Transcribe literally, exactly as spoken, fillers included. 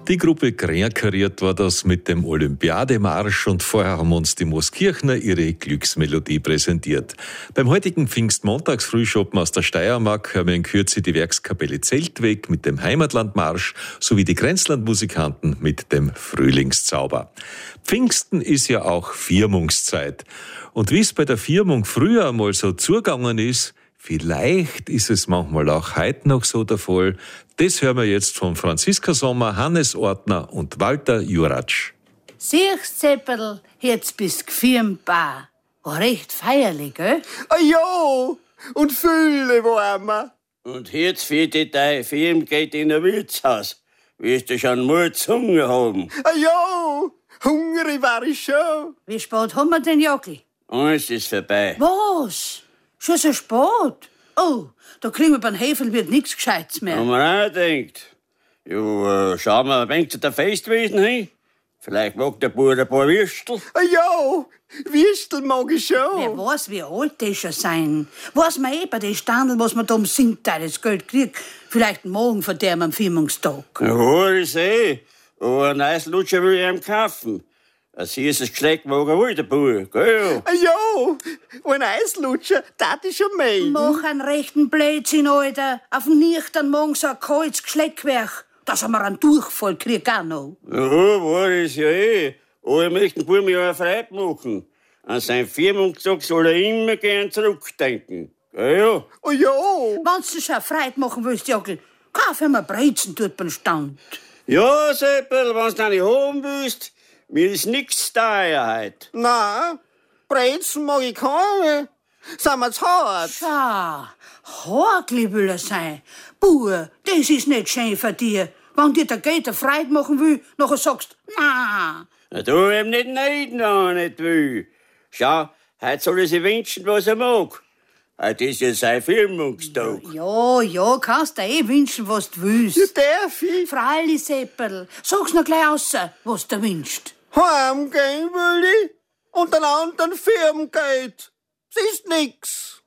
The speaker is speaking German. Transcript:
Die Gruppe Kreinkariert war das mit dem Olympiademarsch und vorher haben uns die Mooskirchner ihre Glücksmelodie präsentiert. Beim heutigen Pfingstmontagsfrühschoppen aus der Steiermark haben wir in Kürze die Werkskapelle Zeltweg mit dem Heimatlandmarsch sowie die Grenzlandmusikanten mit dem Frühlingszauber. Pfingsten ist ja auch Firmungszeit. Und wie es bei der Firmung früher einmal so zugegangen ist, vielleicht ist es manchmal auch heute noch so der Fall. Das hören wir jetzt von Franziska Sommer, Hannes Ortner und Walter Juratsch. Siehst, Zepperl, jetzt bist gefirmbar. War recht feierlich, gell? Ah ja, und Fülle waren wir. Und jetzt für die deine Firma geht in ein Wirtshaus. Wirst du schon Mut Hunger haben? Ah ja, hungrig war ich schon. Wie spät haben wir denn, Jogli? Eins ist vorbei. Was? Schon so spät? Oh, da kriegen wir beim Hefelwirt nichts Gescheites mehr. Haben wir auch gedacht. Ja, äh, schauen wir ein wenig zu der Festwesen hin. Vielleicht mag der Bub ein paar Würstel. Ah ja, Würstel mag ich schon. Wer weiß, wie alt die schon sein. Weiß man eh bei den Standeln, was man da um Sinteil das Geld kriegt. Vielleicht morgen verderben am Firmungstag. Ja, ich eh. Aber ein neues Lutscher will ich ihm kaufen. Ein süßes Geschleck mag er wohl, der Bub, gell? Ah ja, ein Eislutscher, das ist schon melden. Mach einen rechten Blödsinn, Alter. Auf dem Nüchtern morgen so ein kaltes Geschleckwerk. Dass er mal einen Durchfall kriegt auch noch. Ja, war es ja eh. Aber ich möchte den Bub ja auch frei machen. An seinen Firmungstag soll er immer gern zurückdenken. Gell? Ah ja. Wenn du schon Freude machen willst, Jogl, kauf ihm ein Brezen dort beim Stand. Ja, Seppel, wenn's dann nicht haben willst, mir ist nix teuer heut. Nein, Brezen mag ich keine. Sind wir zu hart? Schau, Hagli will er sein. Bub, das ist nicht schön für dich. Wenn dir der Gator Freude machen will, nachher sagst du, na. Na, du ihm nicht neiden, wenn er nicht will. Schau, heute soll er sich wünschen, was er mag. Heute ist ja sein Firmungstag. Ja, ja, kannst dir eh wünschen, was du willst. Ja, darf ich? Freilich, Seppel, sag's noch gleich raus, was du wünschst. Heimgehen will ich und einen anderen Firmen geht. Das ist nix.